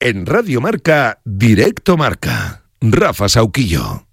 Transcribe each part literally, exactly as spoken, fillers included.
En Radio Marca, Directo Marca. Rafa Sauquillo.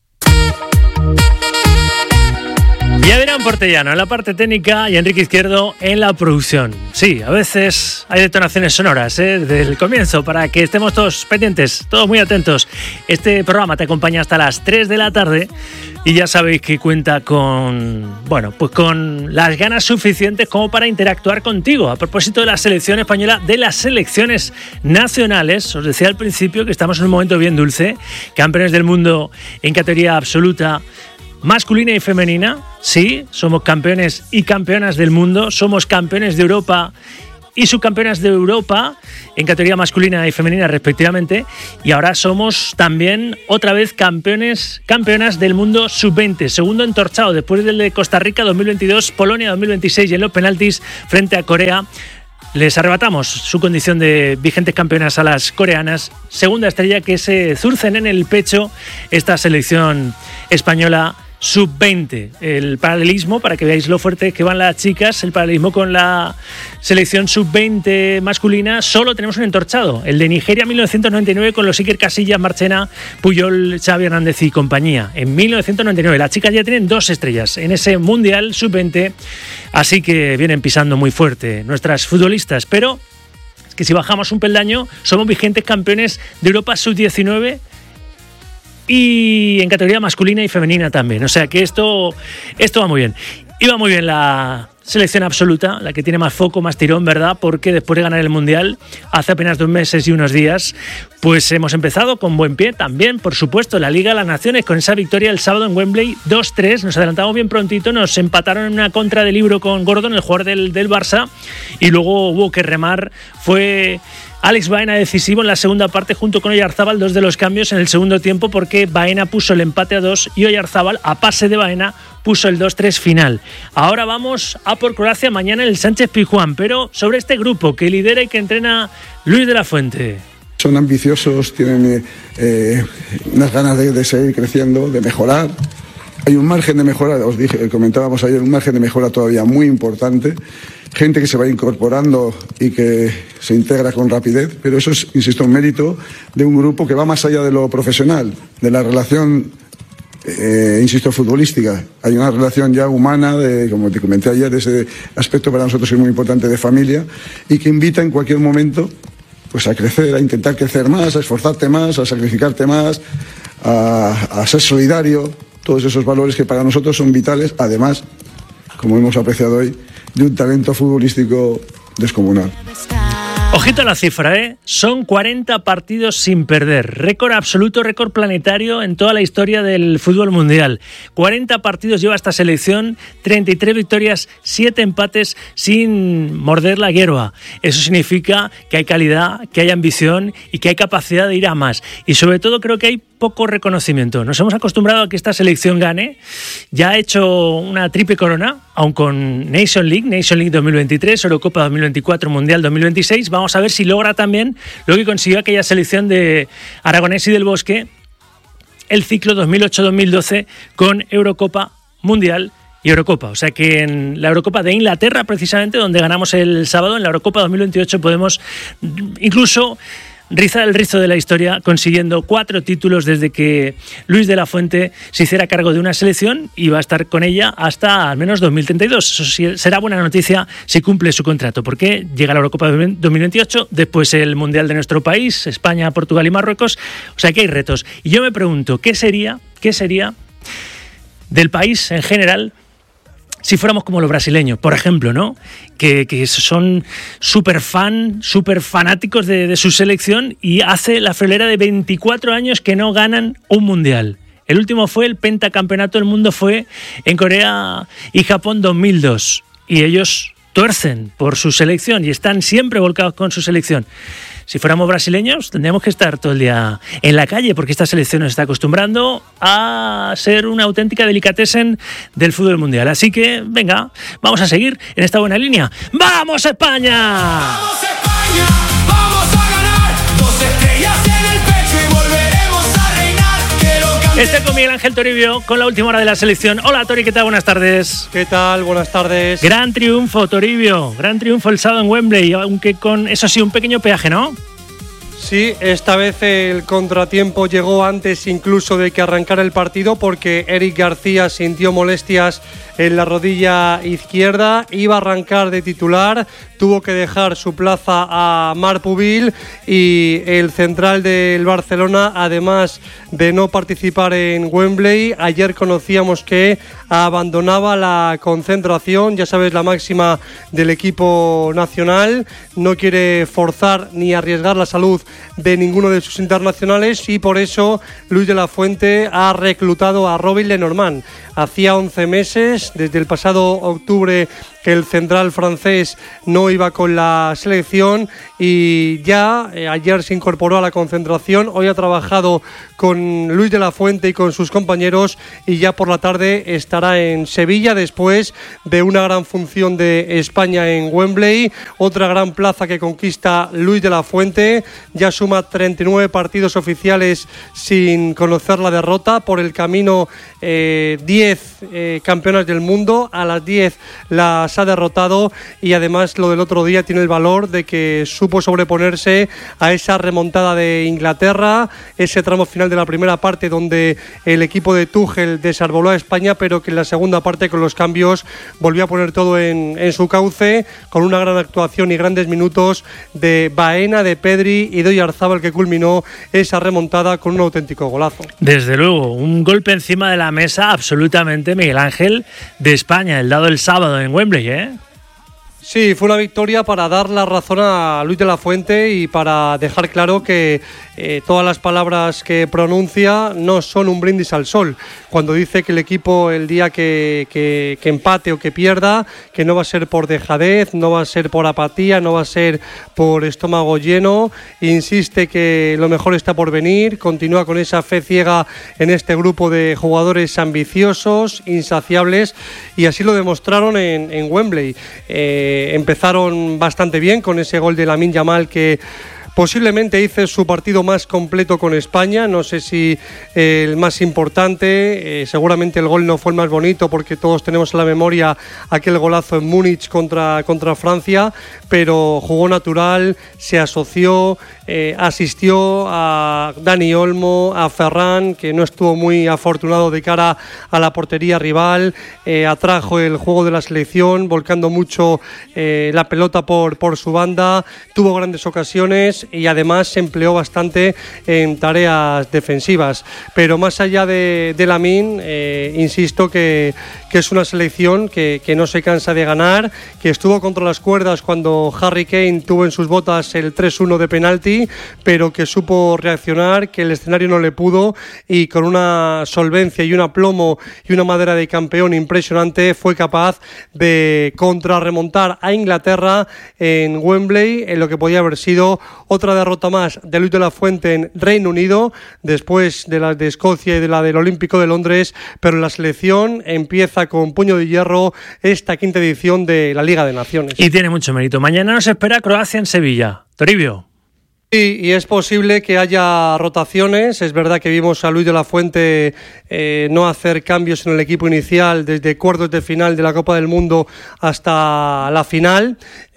Y Adrián Portellano en la parte técnica y Enrique Izquierdo en la producción. Sí, a veces hay detonaciones sonoras, ¿eh? Desde el comienzo, para que estemos todos pendientes, todos muy atentos. Este programa te acompaña hasta las tres de la tarde y ya sabéis que cuenta con, bueno, pues con las ganas suficientes como para interactuar contigo. A propósito de la selección española, de las selecciones nacionales, os decía al principio que estamos en un momento bien dulce, campeones del mundo en categoría absoluta, masculina y femenina. Sí, somos campeones y campeonas del mundo, somos campeones de Europa y subcampeonas de Europa en categoría masculina y femenina respectivamente, y ahora somos también otra vez campeones, campeonas del mundo sub veinte, segundo entorchado después del de Costa Rica dos mil veintidós, Polonia dos mil veintiséis y en los penaltis frente a Corea. Les arrebatamos su condición de vigentes campeonas a las coreanas, segunda estrella que se zurcen en el pecho esta selección española sub veinte. El paralelismo, para que veáis lo fuerte que van las chicas, el paralelismo con la selección sub veinte masculina, solo tenemos un entorchado, el de Nigeria mil novecientos noventa y nueve con los Iker Casillas, Marchena, Puyol, Xavi Hernández y compañía. En mil novecientos noventa y nueve las chicas ya tienen dos estrellas en ese mundial sub veinte, así que vienen pisando muy fuerte nuestras futbolistas, pero es que si bajamos un peldaño somos vigentes campeones de Europa sub diecinueve y en categoría masculina y femenina también. O sea que esto, esto va muy bien. Y va muy bien la selección absoluta, la que tiene más foco, más tirón, ¿verdad? Porque después de ganar el Mundial, hace apenas dos meses y unos días, pues hemos empezado con buen pie también, por supuesto, la Liga de las Naciones, con esa victoria el sábado en Wembley, dos tres, nos adelantamos bien prontito, nos empataron en una contra de libro con Gordon, el jugador del, del Barça, y luego hubo que remar, fue Alex Baena decisivo en la segunda parte junto con Oyarzábal, dos de los cambios en el segundo tiempo, porque Baena puso el empate a dos y Oyarzábal, a pase de Baena, puso el dos tres final. Ahora vamos a por Croacia mañana en el Sánchez Pizjuán, pero sobre este grupo que lidera y que entrena Luis de la Fuente. Son ambiciosos, tienen eh, unas ganas de, de seguir creciendo, de mejorar. Hay un margen de mejora, os dije, comentábamos ayer, un margen de mejora todavía muy importante. Gente que se va incorporando y que se integra con rapidez, pero eso es, insisto, un mérito de un grupo que va más allá de lo profesional, de la relación, eh, insisto, futbolística. Hay una relación ya humana, de, como te comenté ayer, ese aspecto para nosotros es muy importante de familia y que invita en cualquier momento pues a crecer, a intentar crecer más, a esforzarte más, a sacrificarte más, a, a ser solidario, todos esos valores que para nosotros son vitales, además, como hemos apreciado hoy, de un talento futbolístico descomunal. Ojito a la cifra, ¿eh? Son cuarenta partidos sin perder. Récord absoluto, récord planetario en toda la historia del fútbol mundial. cuarenta partidos lleva esta selección, treinta y tres victorias, siete empates sin morder la hierba. Eso significa que hay calidad, que hay ambición y que hay capacidad de ir a más. Y sobre todo creo que hay poco reconocimiento. Nos hemos acostumbrado a que esta selección gane. Ya ha hecho una triple corona, aun con Nation League, Nation League dos mil veintitrés, Eurocopa dos mil veinticuatro, Mundial dos mil veintiséis. Vamos a ver si logra también lo que consiguió aquella selección de Aragonés y del Bosque, el ciclo dos mil ocho dos mil doce con Eurocopa, Mundial y Eurocopa. O sea que en la Eurocopa de Inglaterra, precisamente, donde ganamos el sábado, en la Eurocopa dos mil veintiocho podemos incluso rizar el rizo de la historia, consiguiendo cuatro títulos desde que Luis de la Fuente se hiciera cargo de una selección y va a estar con ella hasta al menos dos mil treinta y dos. Eso sí, será buena noticia si cumple su contrato, porque llega la Eurocopa dos mil veintiocho, después el Mundial de nuestro país, España, Portugal y Marruecos. O sea que hay retos. Y yo me pregunto, ¿qué sería, qué sería del país en general si fuéramos como los brasileños, por ejemplo, ¿no? Que, que son súper fan, súper fanáticos de, de su selección y hace la friolera de veinticuatro años que no ganan un mundial. El último fue el pentacampeonato del mundo, fue en Corea y Japón dos mil dos. Y ellos tuercen por su selección y están siempre volcados con su selección. Si fuéramos brasileños, tendríamos que estar todo el día en la calle, porque esta selección nos está acostumbrando a ser una auténtica delicatessen del fútbol mundial. Así que, venga, vamos a seguir en esta buena línea. ¡Vamos, España! ¡Vamos, España! ¡Vamos a ganar! Dos estrellas en el pecho y volveremos a reinar. Estoy con Miguel Ángel Toribio con la última hora de la selección. Hola, Tori, ¿qué tal? Buenas tardes. ¿Qué tal? Buenas tardes. Gran triunfo, Toribio. Gran triunfo el sábado en Wembley, aunque con, eso sí, un pequeño peaje, ¿no? Sí, esta vez el contratiempo llegó antes incluso de que arrancara el partido, porque Eric García sintió molestias en la rodilla izquierda, iba a arrancar de titular, tuvo que dejar su plaza a Marc Pubil, y el central del Barcelona, además de no participar en Wembley, ayer conocíamos que abandonaba la concentración. Ya sabes, la máxima del equipo nacional, no quiere forzar ni arriesgar la salud de ninguno de sus internacionales, y por eso Luis de la Fuente ha reclutado a Robin Lenormand. Hacía once meses, desde el pasado octubre, que el central francés no iba con la selección, y ya eh, ayer se incorporó a la concentración. Hoy ha trabajado con Luis de la Fuente y con sus compañeros, y ya por la tarde estará en Sevilla después de una gran función de España en Wembley, otra gran plaza que conquista Luis de la Fuente. Ya suma treinta y nueve partidos oficiales sin conocer la derrota. Por el camino, eh, diez eh, campeonas del mundo, a las diez las ha derrotado, y además lo del otro día tiene el valor de que supo sobreponerse a esa remontada de Inglaterra, ese tramo final de la primera parte donde el equipo de Tuchel desarboló a España, pero que en la segunda parte, con los cambios, volvió a poner todo en, en su cauce, con una gran actuación y grandes minutos de Baena, de Pedri y de Oyarzábal, que culminó esa remontada con un auténtico golazo. Desde luego, un golpe encima de la mesa absolutamente, Miguel Ángel, de España, el dado el sábado en Wembley, ¿eh? Sí, fue una victoria para dar la razón a Luis de la Fuente y para dejar claro que eh, todas las palabras que pronuncia no son un brindis al sol. Cuando dice que el equipo, el día que, que, que empate o que pierda, que no va a ser por dejadez, no va a ser por apatía, no va a ser por estómago lleno. Insiste que lo mejor está por venir, continúa con esa fe ciega en este grupo de jugadores ambiciosos, insaciables, y así lo demostraron en, en Wembley. Eh, Empezaron bastante bien con ese gol de Lamine Yamal, que posiblemente hice su partido más completo con España. No sé si eh, el más importante, eh, seguramente el gol no fue el más bonito, porque todos tenemos en la memoria aquel golazo en Múnich contra, contra Francia, pero jugó natural, se asoció, eh, asistió a Dani Olmo, a Ferran, que no estuvo muy afortunado de cara a la portería rival, eh, atrajo el juego de la selección, volcando mucho eh, la pelota por, por su banda, tuvo grandes ocasiones y además se empleó bastante en tareas defensivas. Pero más allá de, de Lamine, eh, insisto que, que es una selección que, que no se cansa de ganar, que estuvo contra las cuerdas cuando Harry Kane tuvo en sus botas el tres uno de penalti, pero que supo reaccionar, que el escenario no le pudo, y con una solvencia y un aplomo y una madera de campeón impresionante fue capaz de contrarremontar a Inglaterra en Wembley, en lo que podía haber sido otra derrota más de Luis de la Fuente en Reino Unido, después de las de Escocia y de la del Olímpico de Londres. Pero la selección empieza con puño de hierro esta quinta edición de la Liga de Naciones. Y tiene mucho mérito. Mañana nos espera Croacia en Sevilla. Toribio. Sí, y es posible que haya rotaciones. Es verdad que vimos a Luis de la Fuente eh, no hacer cambios en el equipo inicial desde cuartos de final de la Copa del Mundo hasta la final.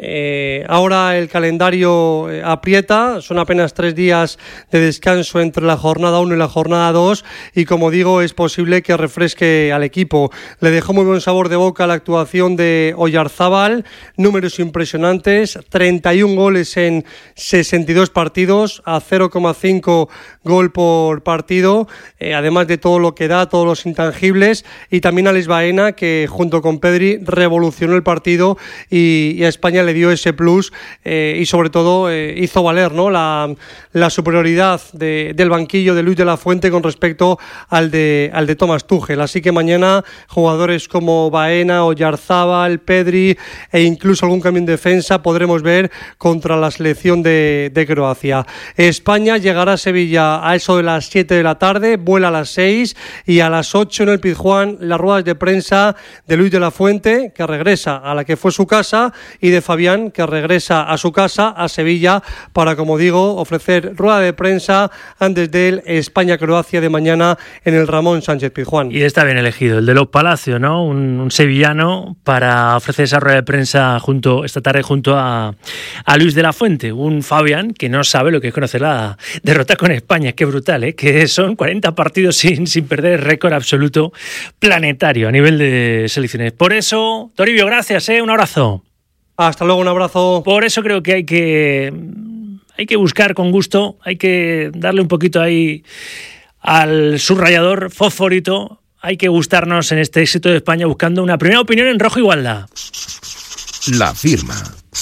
Eh, ahora el calendario eh, aprieta, son apenas tres días de descanso entre la jornada uno y la jornada dos, y como digo, es posible que refresque al equipo. Le dejó muy buen sabor de boca la actuación de Oyarzábal, números impresionantes, treinta y un goles en sesenta y dos partidos. partidos a cero coma cinco gol por partido, eh, además de todo lo que da, todos los intangibles, y también Alex Baena, que junto con Pedri revolucionó el partido y, y a España le dio ese plus, eh, y sobre todo eh, hizo valer, ¿no?, la, la superioridad de, del banquillo de Luis de la Fuente con respecto al de, al de Thomas Tuchel. Así que mañana jugadores como Baena, Oyarzábal, Pedri e incluso algún cambio en defensa podremos ver contra la selección de, de Croacia. España llegará a Sevilla a eso de las siete de la tarde, vuela a las seis, y a las ocho en el Pizjuán las ruedas de prensa de Luis de la Fuente, que regresa a la que fue su casa, y de Fabián, que regresa a su casa, a Sevilla, para, como digo, ofrecer rueda de prensa antes del España-Croacia de mañana en el Ramón Sánchez Pizjuán. Y está bien elegido, el de los Palacios, ¿no? Un, un sevillano para ofrecer esa rueda de prensa junto esta tarde junto a, a Luis de la Fuente, un Fabián que no no sabe lo que es conocer la derrota con España. Es que brutal, ¿eh? Que son cuarenta partidos sin, sin perder, récord absoluto planetario a nivel de selecciones. Por eso, Toribio, gracias, ¿eh? Un abrazo. Hasta luego, un abrazo. Por eso creo que hay que, hay que buscar con gusto, hay que darle un poquito ahí al subrayador fosforito. Hay que gustarnos en este éxito de España buscando una primera opinión en rojo igualdad. La firma.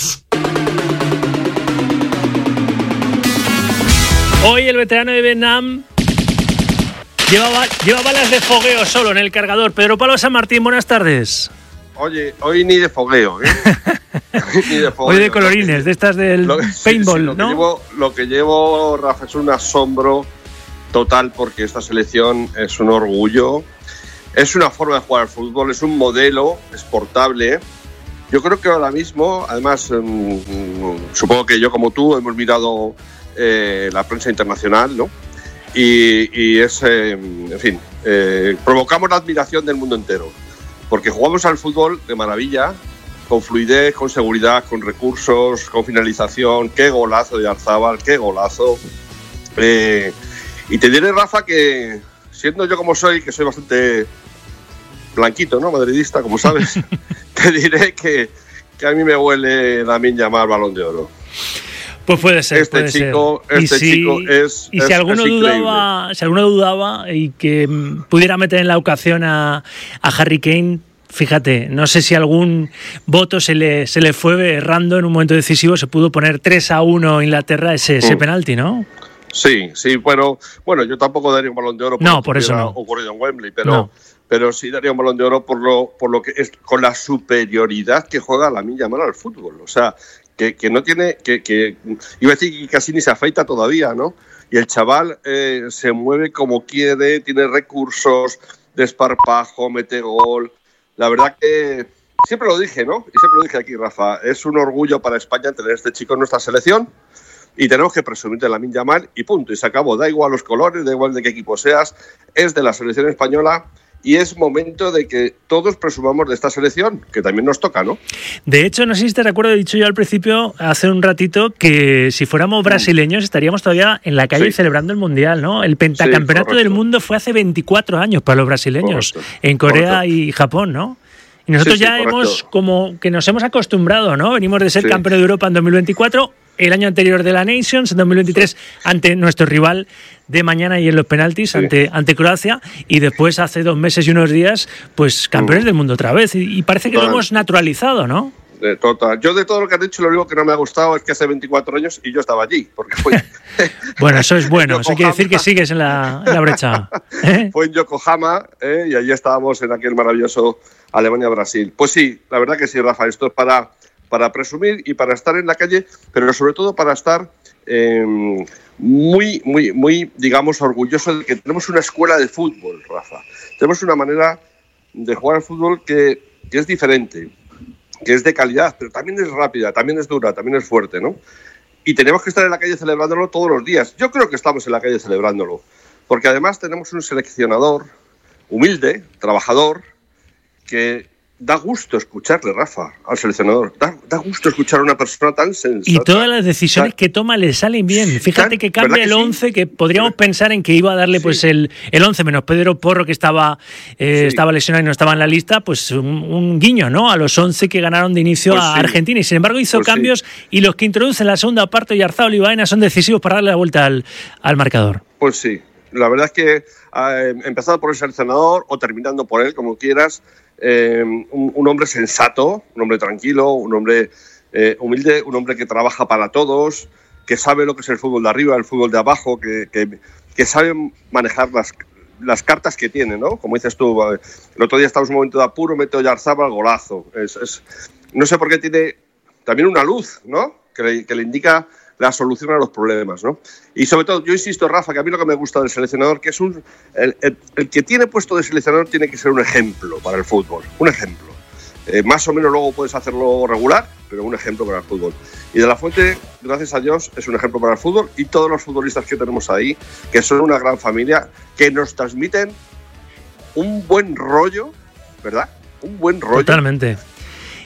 Hoy el veterano de Vietnam lleva, lleva balas de fogueo solo en el cargador. Pedro Pablo San Martín, buenas tardes. Oye, hoy ni de fogueo, ¿eh? ni de fogueo. Hoy de colorines, de estas del lo, paintball, sí, sí, lo ¿no? Que llevo, lo que llevo, Rafa, es un asombro total porque esta selección es un orgullo. Es una forma de jugar al fútbol, es un modelo exportable. Yo creo que ahora mismo, además, mmm, supongo que yo como tú hemos mirado eh, la prensa internacional, ¿no? Y, y es, eh, en fin, eh, provocamos la admiración del mundo entero. Porque jugamos al fútbol de maravilla, con fluidez, con seguridad, con recursos, con finalización. ¡Qué golazo de Arzábal! ¡Qué golazo! Eh, y te diré, Rafa, que siendo yo como soy, que soy bastante blanquito, ¿no? Madridista, como sabes, te diré que, que a mí me huele Lamine Yamal Balón de Oro. Pues puede ser, este puede chico, ser. Este y si, chico es Y si es, alguno es dudaba, si alguno dudaba y que pudiera meter en la ocasión a, a Harry Kane, fíjate, no sé si algún voto se le, se le fue errando en un momento decisivo, se pudo poner tres a uno Inglaterra ese, ese mm. penalti, ¿no? Sí, sí, pero bueno, yo tampoco daría un Balón de Oro por no, lo por que eso hubiera no. ocurrido en Wembley, pero, no. pero sí daría un Balón de Oro por lo, por lo que es con la superioridad que juega Lamine Yamal al fútbol. O sea, que, que no tiene, que, que iba a decir que casi ni se afeita todavía, ¿no? Y el chaval eh, se mueve como quiere, tiene recursos, desparpajo, mete gol. La verdad que siempre lo dije, ¿no? Y siempre lo dije aquí, Rafa, es un orgullo para España tener este chico en nuestra selección. Y tenemos que presumir de Lamine Yamal y punto, y se acabó. Da igual los colores, da igual de qué equipo seas, es de la selección española y es momento de que todos presumamos de esta selección, que también nos toca, ¿no? De hecho, no sé si te recuerdo, he dicho yo al principio, hace un ratito, que si fuéramos brasileños estaríamos todavía en la calle sí. celebrando el Mundial, ¿no? El pentacampeonato sí, del mundo fue hace veinticuatro años para los brasileños, correcto. En Corea correcto. Y Japón, ¿no? Y nosotros sí, sí, ya correcto. hemos, como que nos hemos acostumbrado, ¿no? Venimos de ser sí. campeones de Europa en dos mil veinticuatro, el año anterior de la Nations, en dos mil veintitrés, sí. ante nuestro rival de mañana y en los penaltis, sí. ante, ante Croacia, y después hace dos meses y unos días, pues campeones mm. del mundo otra vez. Y, y parece que total. Lo hemos naturalizado, ¿no? De total. Yo de todo lo que has dicho, lo único que no me ha gustado es que hace veinticuatro años y yo estaba allí. Porque fue bueno, eso es bueno, eso quiere decir que sigues en la, en la brecha. ¿Eh? Fue en Yokohama, ¿eh? Y allí estábamos en aquel maravilloso Alemania-Brasil. Pues sí, la verdad que sí, Rafa, esto es para... para presumir y para estar en la calle, pero sobre todo para estar eh, muy, muy, muy, digamos, orgulloso de que tenemos una escuela de fútbol, Rafa. Tenemos una manera de jugar al fútbol que, que es diferente, que es de calidad, pero también es rápida, también es dura, también es fuerte, ¿no? Y tenemos que estar en la calle celebrándolo todos los días. Yo creo que estamos en la calle celebrándolo, porque además tenemos un seleccionador humilde, trabajador, que... da gusto escucharle, Rafa, al seleccionador. Da, da gusto escuchar a una persona tan sensata. Y todas las decisiones que toma le salen bien. Fíjate tan, que cambia que el once, sí? que podríamos sí. pensar en que iba a darle sí. pues el, el once menos Pedro Porro, que estaba, eh, sí. estaba lesionado y no estaba en la lista, pues un, un guiño, ¿no? A los once que ganaron de inicio pues a sí. Argentina. Y sin embargo hizo pues cambios sí. y los que introducen la segunda parte, Yarzábal y Baena, son decisivos para darle la vuelta al, al marcador. Pues sí. La verdad es que eh, empezando por el seleccionador o terminando por él, como quieras, eh, un, un hombre sensato, un hombre tranquilo, un hombre eh, humilde, un hombre que trabaja para todos, que sabe lo que es el fútbol de arriba, el fútbol de abajo, que, que, que sabe manejar las, las cartas que tiene, ¿no? Como dices tú, el otro día estábamos en un momento de apuro, mete Oyarzábal, golazo. Es, es, no sé por qué tiene también una luz, ¿no? Que le, que le indica la solución a los problemas, ¿no? Y sobre todo, yo insisto, Rafa, que a mí lo que me gusta del seleccionador, que es un el, el, el que tiene puesto de seleccionador tiene que ser un ejemplo para el fútbol, un ejemplo. Eh, más o menos luego puedes hacerlo regular, pero un ejemplo para el fútbol. Y De La Fuente, gracias a Dios, es un ejemplo para el fútbol y todos los futbolistas que tenemos ahí, que son una gran familia, que nos transmiten un buen rollo, ¿verdad? Un buen rollo. Totalmente.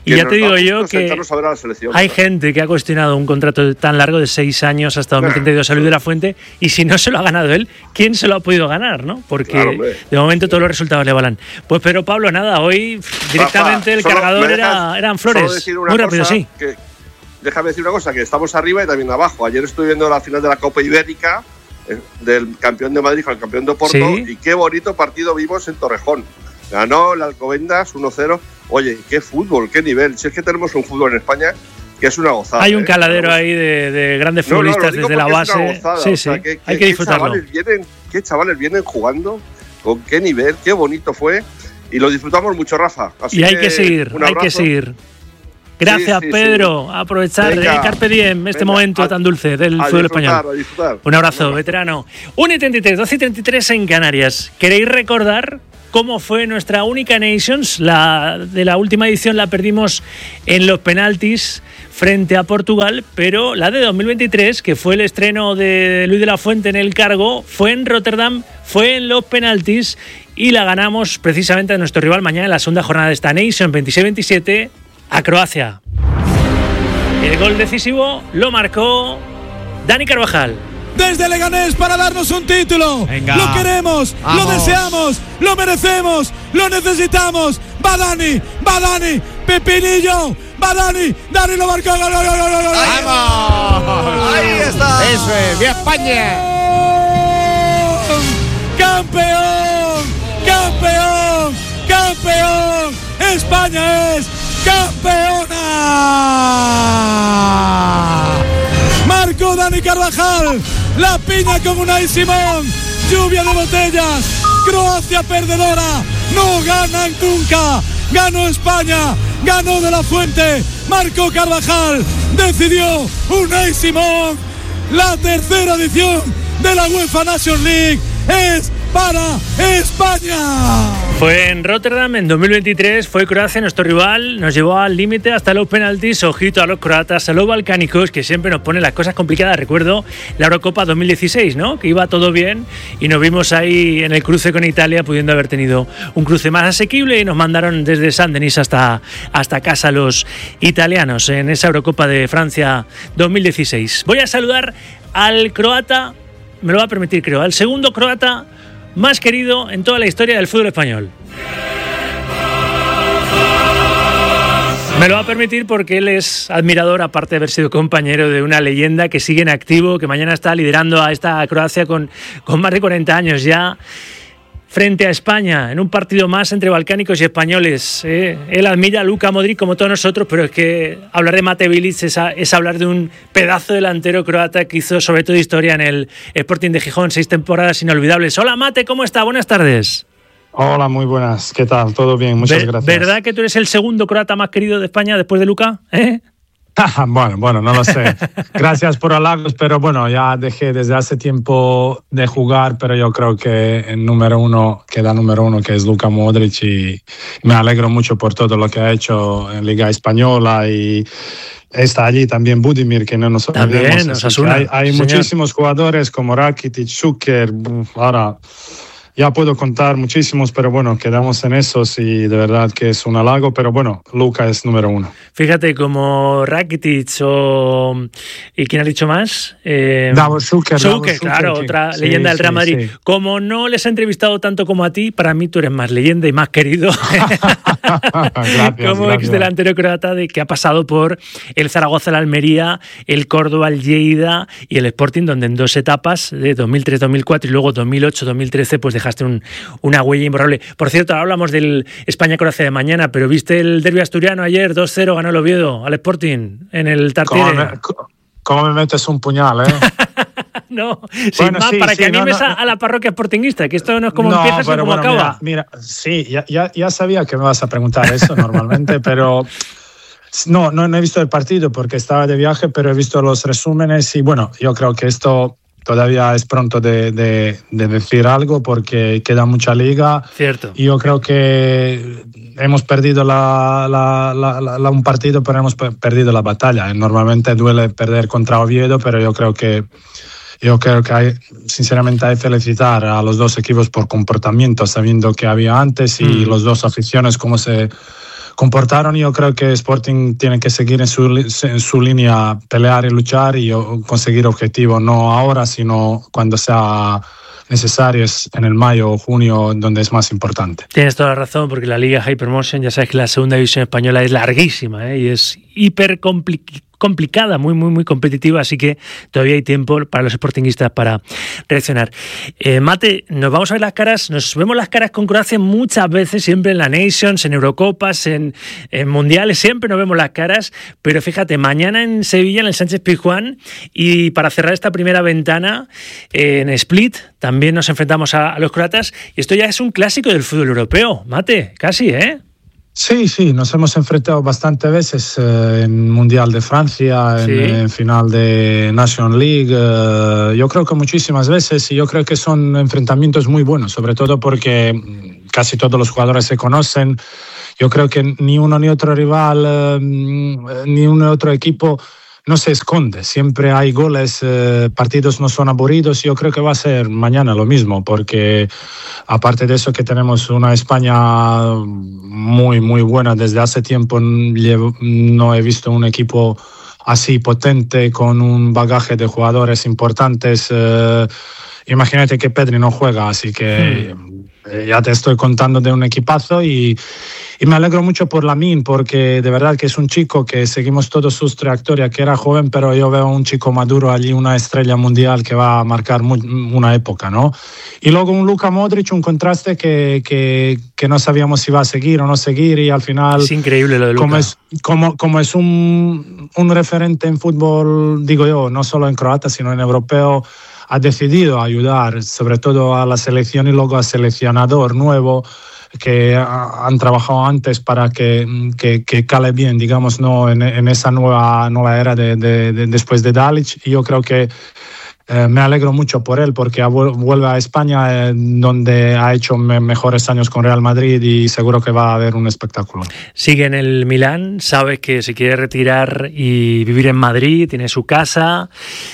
Y ya te digo yo que a ver a la selección, hay gente que ha cuestionado un contrato tan largo de seis años hasta dos mil treinta y dos a Luis de la Fuente, y si no se lo ha ganado él, ¿quién se lo ha podido ganar? ¿no? Porque claro, de momento todos los resultados le avalan. Pues pero Pablo, nada, hoy directamente Rafa, el cargador era, eran Flores. Muy rápido, sí. Que, déjame decir una cosa, que estamos arriba y también abajo. Ayer estuve viendo la final de la Copa Ibérica, eh, del campeón de Madrid con el campeón de Oporto, ¿sí? Y qué bonito partido vimos en Torrejón. Ganó el Alcobendas uno cero. Oye, qué fútbol, qué nivel. Si es que tenemos un fútbol en España que es una gozada. Hay un ¿eh? caladero ahí de, de grandes futbolistas no, no, desde la base. Gozada, sí, o sea, sí. que, Hay que, que disfrutarlo. Qué chavales, vienen, qué chavales vienen jugando, con qué nivel, qué bonito fue. Y lo disfrutamos mucho, Rafa. Así y hay que, que seguir, hay que seguir. Gracias, sí, sí, Pedro. Sí. Aprovechar el Carpe Diem, este venga, momento a, tan dulce del fútbol español. Un abrazo, veterano. una y treinta y tres, doce y treinta y tres en Canarias. ¿Queréis recordar cómo fue nuestra única Nations? La de la última edición la perdimos en los penaltis frente a Portugal, pero la de dos mil veintitrés, que fue el estreno de Luis de la Fuente en el cargo, fue en Rotterdam, fue en los penaltis y la ganamos precisamente a nuestro rival mañana en la segunda jornada de esta Nations veintiséis veintisiete a Croacia. El gol decisivo lo marcó Dani Carvajal. Desde Leganés para darnos un título. Venga. Lo queremos, vamos. Lo deseamos, lo merecemos, lo necesitamos. Va Dani, va Dani, Pepinillo, va Dani, Dani lo marcó. Gol, gol, gol, gol, gol. ¡Vamos! Ahí está. Eso es, ¡viva España! ¡Campeón! ¡Campeón! ¡Campeón! ¡España es campeona! Marcó Dani Carvajal, la piña con Unai Simón, lluvia de botellas, Croacia perdedora, no ganan nunca, ganó España, ganó De la Fuente, marcó Carvajal, decidió Unai Simón, la tercera edición de la UEFA Nations League es para España. Fue en Rotterdam en dos mil veintitrés, fue Croacia nuestro rival, nos llevó al límite hasta los penaltis, ojito a los croatas, a los balcánicos, que siempre nos ponen las cosas complicadas. Recuerdo la Eurocopa dos mil dieciséis, ¿no? Que iba todo bien y nos vimos ahí en el cruce con Italia, pudiendo haber tenido un cruce más asequible, y nos mandaron desde Saint-Denis hasta, hasta casa los italianos en esa Eurocopa de Francia dos mil dieciséis. Voy a saludar al croata, me lo va a permitir creo, al segundo croata más querido en toda la historia del fútbol español. Me lo va a permitir porque él es admirador, aparte de haber sido compañero de una leyenda que sigue en activo, que mañana está liderando a esta Croacia con, con más de cuarenta años ya, frente a España, en un partido más entre balcánicos y españoles. ¿eh? Él admira a Luka Modric como todos nosotros, pero es que hablar de Mate Bilic es, a, es hablar de un pedazo delantero croata que hizo sobre todo historia en el Sporting de Gijón, seis temporadas inolvidables. Hola Mate, ¿cómo está? Buenas tardes. Hola, muy buenas. ¿Qué tal? ¿Todo bien? Muchas Ver, gracias. ¿Verdad que tú eres el segundo croata más querido de España después de Luka? ¿Eh? Bueno, bueno, no lo sé. Gracias por halagos, pero bueno, ya dejé desde hace tiempo de jugar, pero yo creo que el número uno queda número uno, que es Luka Modric, y me alegro mucho por todo lo que ha hecho en Liga Española, y está allí también Budimir, que no nos olvidemos. Hay, hay muchísimos jugadores como Rakitic, Šuker, ahora ya puedo contar muchísimos, pero bueno, quedamos en esos y de verdad que es un halago, pero bueno, Luka es número uno. Fíjate, como Rakitic o... ¿Y quién ha dicho más? Eh, Davor Šuker. Šuker, claro, sí, otra sí, leyenda del Real Madrid. Sí, sí. Como no les he entrevistado tanto como a ti, para mí tú eres más leyenda y más querido. Gracias, como ex delantero croata de que ha pasado por el Zaragoza, el Almería, el Córdoba, el Lleida y el Sporting, donde en dos etapas, de dos mil tres dos mil cuatro y luego dos mil ocho dos mil trece, pues dejaste un, una huella imborrable. Por cierto, ahora hablamos del España-Croacia de mañana, pero ¿viste el derbi asturiano ayer? dos cero ganó el Oviedo al Sporting en el Tartiere. ¿Cómo me, cómo me metes un puñal, eh? No, sin bueno, más, sí, para sí, que animes no, no. a la parroquia sportinguista, que esto no es como no, empieza, sino como bueno, acaba. Mira, mira sí, ya, ya, ya sabía que me vas a preguntar eso normalmente, pero no, no, no he visto el partido porque estaba de viaje, pero he visto los resúmenes y bueno, yo creo que esto todavía es pronto de, de, de decir algo porque queda mucha liga. Cierto. Y yo creo que hemos perdido la, la, la, la, un partido, pero hemos perdido la batalla. Normalmente duele perder contra Oviedo, pero yo creo que Yo creo que hay, sinceramente hay que felicitar a los dos equipos por comportamiento, sabiendo que había antes y mm. los dos aficiones cómo se, comportaron. Yo creo que Sporting tiene que seguir en su, en su línea, pelear y luchar y conseguir objetivos, no ahora, sino cuando sea necesario, es en el mayo o junio, donde es más importante. Tienes toda la razón, porque la Liga Hypermotion, ya sabes que la segunda división española es larguísima, ¿eh? Y es hiper complicada. complicada, muy, muy, muy competitiva, así que todavía hay tiempo para los sportinguistas para reaccionar. Eh, Mate, nos vamos a ver las caras, nos vemos las caras con Croacia muchas veces, siempre en la Nations, en Eurocopas, en, en Mundiales, siempre nos vemos las caras, pero fíjate, mañana en Sevilla, en el Sánchez Pizjuán, y para cerrar esta primera ventana, eh, en Split, también nos enfrentamos a, a los croatas, y esto ya es un clásico del fútbol europeo, Mate, casi, ¿eh? Sí, sí, nos hemos enfrentado bastantes veces eh, en Mundial de Francia, en, sí. en final de National League. Eh, yo creo que muchísimas veces, y yo creo que son enfrentamientos muy buenos, sobre todo porque casi todos los jugadores se conocen. Yo creo que ni uno ni otro rival, eh, ni uno ni otro equipo no se esconde. Siempre hay goles, eh, partidos no son aburridos. Yo creo que va a ser mañana lo mismo, porque aparte de eso que tenemos una España muy, muy buena. Desde hace tiempo no he visto un equipo así potente, con un bagaje de jugadores importantes. Eh, imagínate que Pedri no juega, así que hmm. ya te estoy contando de un equipazo y... Y me alegro mucho por Lamine, porque de verdad que es un chico que seguimos todos sus trayectorias, que era joven, pero yo veo un chico maduro allí, una estrella mundial que va a marcar muy, una época, ¿no? Y luego un Luka Modric, un contraste que, que, que no sabíamos si va a seguir o no seguir, y al final... Es increíble lo de Luka. Como es, como, como es un, un referente en fútbol, digo yo, no solo en croata, sino en europeo, ha decidido ayudar, sobre todo a la selección y luego al seleccionador nuevo, que han trabajado antes para que, que, que cale bien, digamos, ¿no? en, en esa nueva, nueva era de, de, de, después de Dalic. Y yo creo que eh, me alegro mucho por él, porque vuelve a España, eh, donde ha hecho me, mejores años con Real Madrid, y seguro que va a haber un espectáculo. Sigue en el Milán, sabes que se quiere retirar y vivir en Madrid, tiene su casa,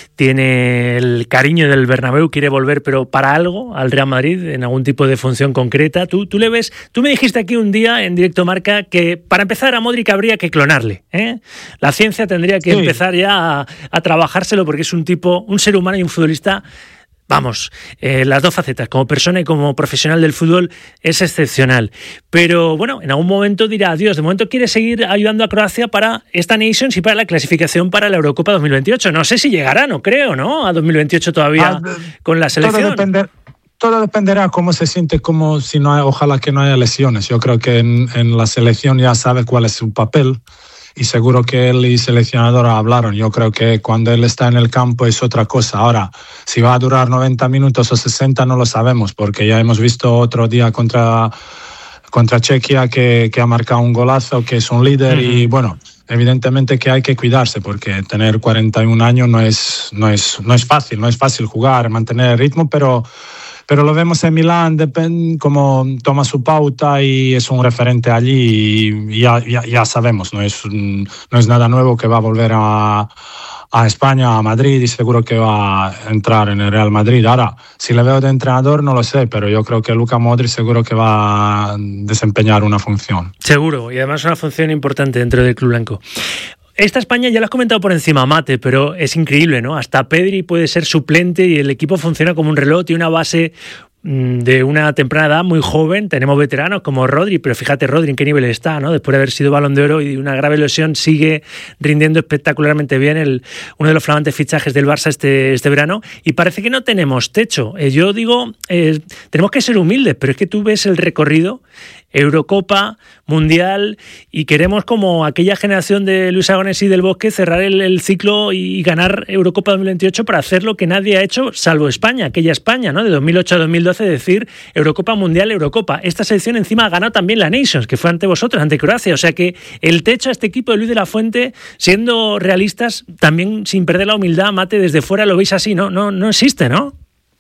tiene el cariño del Bernabéu, quiere volver, pero para algo, al Real Madrid, en algún tipo de función concreta. Tú, tú le ves, tú me dijiste aquí un día en Directo Marca que para empezar a Modric habría que clonarle, ¿eh? La ciencia tendría que sí. empezar ya a, a trabajárselo, porque es un tipo, un ser humano y un futbolista. Vamos, eh, las dos facetas, como persona y como profesional del fútbol, es excepcional. Pero bueno, en algún momento dirá adiós. De momento quiere seguir ayudando a Croacia para esta Nations y para la clasificación para la Eurocopa dos mil veintiocho. No sé si llegará, no creo, ¿no? A dos mil veintiocho todavía ah, con la selección. Todo, depender, todo dependerá cómo se siente, como si no hay, ojalá que no haya lesiones. Yo creo que en, en la selección ya sabe cuál es su papel. Y seguro que él y seleccionador hablaron. Yo creo que cuando él está en el campo es otra cosa. Ahora, si va a durar noventa minutos o sesenta no lo sabemos, porque ya hemos visto otro día contra, contra Chequia que, que ha marcado un golazo, que es un líder. Uh-huh. Y bueno, evidentemente que hay que cuidarse, porque tener cuarenta y un años no es, no es, no es fácil. No es fácil jugar, mantener el ritmo, pero... Pero lo vemos en Milán, como toma su pauta y es un referente allí, y ya, ya, ya sabemos, no es, no es nada nuevo, que va a volver a, a España, a Madrid, y seguro que va a entrar en el Real Madrid. Ahora, si le veo de entrenador, no lo sé, pero yo creo que Luka Modric seguro que va a desempeñar una función. Seguro, y además una función importante dentro del club blanco. Esta España ya lo has comentado por encima, Mate, pero es increíble, ¿no? Hasta Pedri puede ser suplente y el equipo funciona como un reloj, tiene una base de una temprana edad muy joven. Tenemos veteranos como Rodri, pero fíjate Rodri en qué nivel está, ¿no? Después de haber sido Balón de Oro y una grave lesión, sigue rindiendo espectacularmente bien, el, uno de los flamantes fichajes del Barça este, este verano, y parece que no tenemos techo. Eh, yo digo, eh, tenemos que ser humildes, pero es que tú ves el recorrido, Eurocopa, Mundial, y queremos, como aquella generación de Luis Aragonés y del Bosque, cerrar el, el ciclo y ganar Eurocopa dos mil veintiocho para hacer lo que nadie ha hecho, salvo España, aquella España, ¿no? De dos mil ocho a dos mil doce, decir Eurocopa, Mundial, Eurocopa. Esta selección encima ha ganado también la Nations, que fue ante vosotros, ante Croacia. O sea que el techo a este equipo de Luis de la Fuente, siendo realistas, también sin perder la humildad, Mate, desde fuera lo veis así, ¿no? No, no existe, ¿no?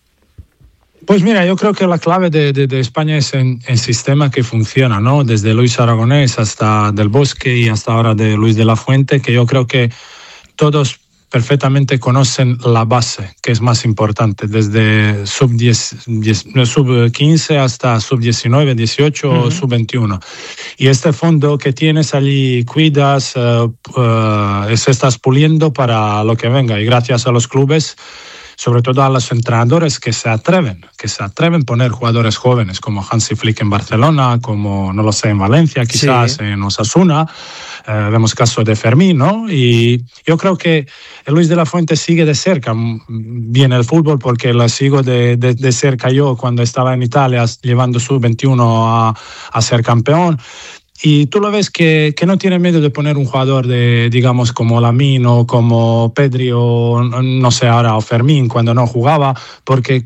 Pues mira, yo creo que la clave de, de, de España es en el sistema que funciona, ¿no? Desde Luis Aragonés hasta Del Bosque y hasta ahora de Luis de la Fuente, que yo creo que todos perfectamente conocen la base, que es más importante, desde sub diez, diez, sub quince hasta sub diecinueve, dieciocho o uh-huh. sub veintiuno. Y este fondo que tienes allí cuidas, uh, uh, se estás puliendo para lo que venga. Y gracias a los clubes, sobre todo a los entrenadores que se atreven, que se atreven a poner jugadores jóvenes, como Hansi Flick en Barcelona, como, no lo sé, en Valencia, quizás sí. en Osasuna. Eh, vemos caso de Fermín, ¿no? Y yo creo que Luis de la Fuente sigue de cerca bien el fútbol, porque lo sigo de, de, de cerca yo cuando estaba en Italia, llevando sub veintiuno a, a ser campeón. Y tú lo ves que, que no tiene miedo de poner un jugador de, digamos, como Lamine o como Pedri o, no sé, ahora, o Fermín cuando no jugaba, porque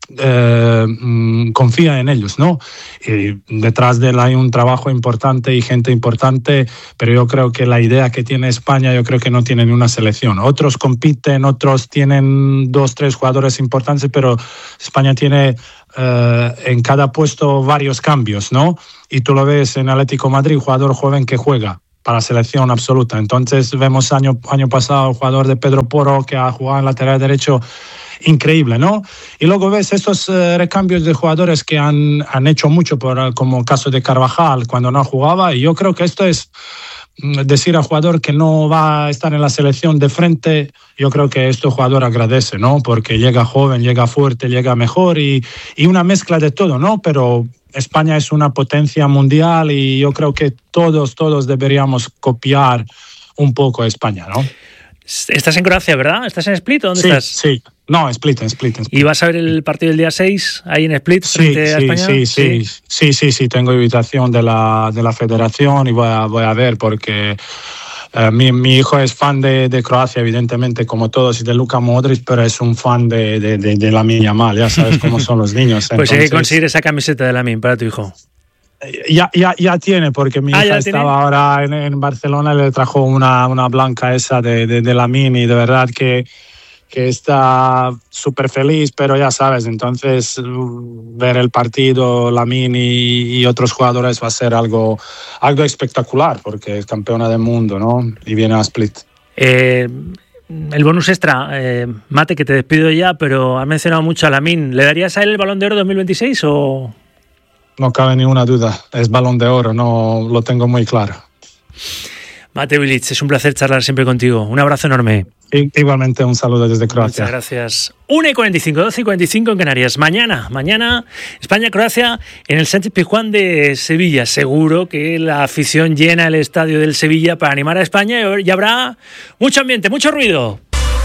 eh, confía en ellos, ¿no? Y detrás de él hay un trabajo importante y gente importante, pero yo creo que la idea que tiene España, yo creo que no tiene ni una selección. Otros compiten, otros tienen dos, tres jugadores importantes, pero España tiene eh, en cada puesto varios cambios, ¿no? Y tú lo ves en Atlético Madrid, jugador joven que juega para selección absoluta. Entonces vemos año, año pasado el jugador de Pedro Porro que ha jugado en lateral derecho, increíble, ¿no? Y luego ves estos uh, recambios de jugadores que han, han hecho mucho, por, como el caso de Carvajal cuando no jugaba, y yo creo que esto es decir al jugador que no va a estar en la selección de frente. Yo creo que este jugador agradece, ¿no? Porque llega joven, llega fuerte, llega mejor y, y una mezcla de todo, ¿no? Pero España es una potencia mundial y yo creo que todos, todos deberíamos copiar un poco a España, ¿no? Estás en Croacia, ¿verdad? ¿Estás en Split o dónde sí, estás? Sí, no, Split, en Split, en Split. ¿Y vas a ver el partido del día seis ahí en Split frente sí, a sí, España? Sí, sí, sí, sí, sí, sí, tengo invitación de la, de la federación y voy a, voy a ver porque uh, mi, mi hijo es fan de, de Croacia, evidentemente, como todos, y de Luka Modric, pero es un fan de, de, de, de Lamine Yamal, ya sabes cómo son los niños. Pues hay que conseguir esa camiseta de Lamine para tu hijo. Ya, ya, ya tiene, porque mi ah, hija estaba ahora en, en Barcelona y le trajo una, una blanca esa de, de, de Lamine y de verdad que, que está súper feliz, pero ya sabes, entonces ver el partido, Lamine y, y otros jugadores va a ser algo, algo espectacular porque es campeona del mundo, ¿no? Y viene a Split. Eh... El bonus extra, eh, Mate, que te despido ya, pero has mencionado mucho a Lamine. ¿Le darías a él el Balón de Oro dos mil veintiséis o...? No cabe ninguna duda, es Balón de Oro, no lo tengo muy claro. Mate Bilic, es un placer charlar siempre contigo. Un abrazo enorme. I- igualmente un saludo desde Croacia. Muchas gracias. una y cuarenta y cinco, doce y cuarenta y cinco en Canarias. Mañana, mañana, España-Croacia en el Sánchez Pizjuán de Sevilla. Seguro que la afición llena el estadio del Sevilla para animar a España y habrá mucho ambiente, mucho ruido.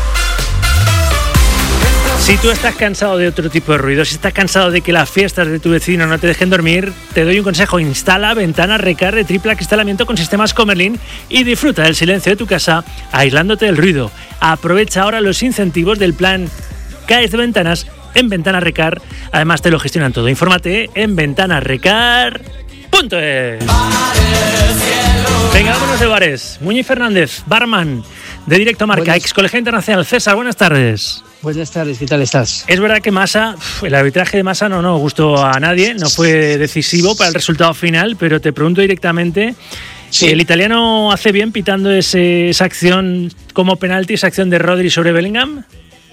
Si tú estás cansado de otro tipo de ruido, si estás cansado de que las fiestas de tu vecino no te dejen dormir, te doy un consejo. Instala ventanas Recar de triple acristalamiento con sistemas Comerlin y disfruta del silencio de tu casa aislándote del ruido. Aprovecha ahora los incentivos del plan C A E S de ventanas en Ventanas Recar. Además te lo gestionan todo. Infórmate en ventanas recar punto es. Venga, vámonos de bares. Muñiz Fernández, barman de Directo Marca, buenas. Ex colegial internacional. César, buenas tardes. Buenas tardes, ¿qué tal estás? Es verdad que Massa, el arbitraje de Massa no, no gustó a nadie, no fue decisivo para el resultado final, pero te pregunto directamente, sí. ¿El italiano hace bien pitando ese, esa acción como penalti, esa acción de Rodri sobre Bellingham?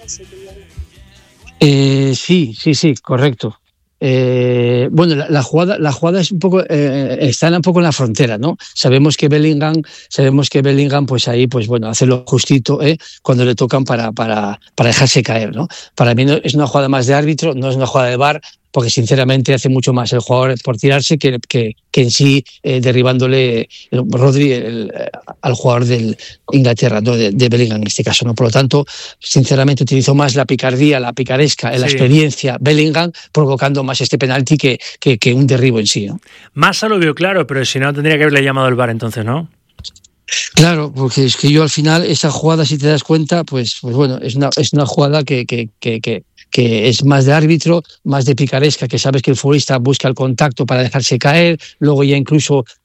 Eh, sí, sí, sí, correcto. Eh, bueno, la, la jugada, la jugada es un poco, eh, está un poco en la frontera, ¿no? Sabemos que Bellingham, sabemos que Bellingham, pues ahí, pues bueno, hace lo justito, ¿eh? Cuando le tocan para, para, para dejarse caer, ¿no? Para mí no, es una jugada más de árbitro, no es una jugada de V A R, porque sinceramente hace mucho más el jugador por tirarse que, que, que en sí eh, derribándole el, Rodri el, al jugador del Inglaterra, ¿no? de, de Bellingham en este caso, ¿no? Por lo tanto, sinceramente utilizó más la picardía, la picaresca, sí. La experiencia Bellingham, provocando más este penalti que, que, que un derribo en sí, ¿no? Massa lo vio claro, pero si no tendría que haberle llamado el V A R entonces, ¿no? Claro, porque es que yo al final esa jugada, si te das cuenta, pues, pues bueno, es una, es una jugada que, que, que, que, que es más de árbitro, más de picaresca, que sabes que el futbolista busca el contacto para dejarse caer, luego ya incluso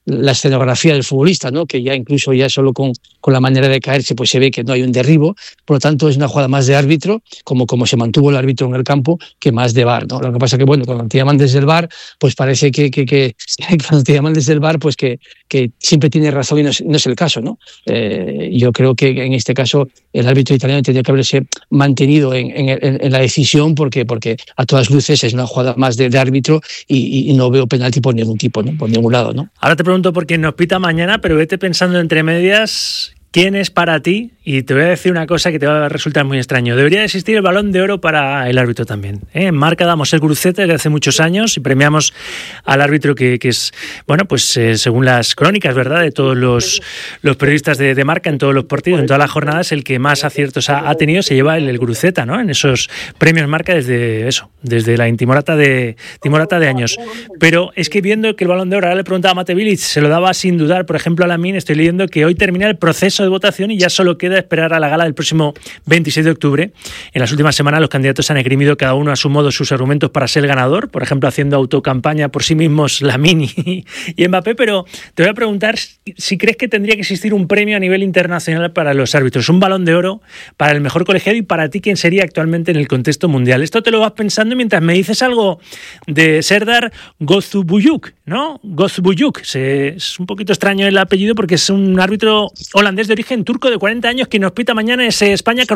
la escenografía del futbolista, ¿no? Que ya incluso ya solo con, con la manera de caerse pues se ve que no hay un derribo, por lo tanto es una jugada más de árbitro, como, como se mantuvo el árbitro en el campo, que más de V A R, ¿no? Lo que pasa que, bueno, cuando te llaman desde el V A R, pues parece que, que, que cuando te llaman desde el V A R, pues que, que siempre tiene razón y no es, no es el caso, ¿no? Eh, yo creo que en este caso el árbitro italiano tendría que haberse mantenido en, en, en la decisión porque, porque a todas luces es una jugada más de, de árbitro y, y no veo penalti por ningún tipo, ¿no? Por ningún lado, ¿no? Ahora te pregunto por quién nos pita mañana, pero vete pensando entre medias. ¿Quién es para ti? Y te voy a decir una cosa que te va a resultar muy extraño. Debería existir el Balón de Oro para el árbitro también, ¿eh? En Marca damos el crucete desde hace muchos años y premiamos al árbitro que, que es, bueno, pues eh, según las crónicas, ¿verdad?, de todos los, los periodistas de, de Marca en todos los partidos, en todas las jornadas, el que más aciertos ha, ha tenido se lleva el, el cruceta, ¿no? En esos premios Marca desde eso, desde la intimorata de, timorata de años. Pero es que viendo que el Balón de Oro, ahora le preguntaba a Mate Bilic, se lo daba sin dudar, por ejemplo, a Lamine, estoy leyendo que hoy termina el proceso de votación y ya solo queda esperar a la gala del próximo veintiséis de octubre. En las últimas semanas los candidatos han esgrimido cada uno a su modo sus argumentos para ser el ganador, por ejemplo haciendo autocampaña por sí mismos Lamine y, y Mbappé, pero te voy a preguntar si crees que tendría que existir un premio a nivel internacional para los árbitros, un Balón de Oro para el mejor colegiado y para ti quién sería actualmente en el contexto mundial. Esto te lo vas pensando mientras me dices algo de Serdar Gözbuyuk, ¿no? Gözbuyuk, es un poquito extraño el apellido porque es un árbitro holandés de origen turco de cuarenta años que nos pita mañana ese España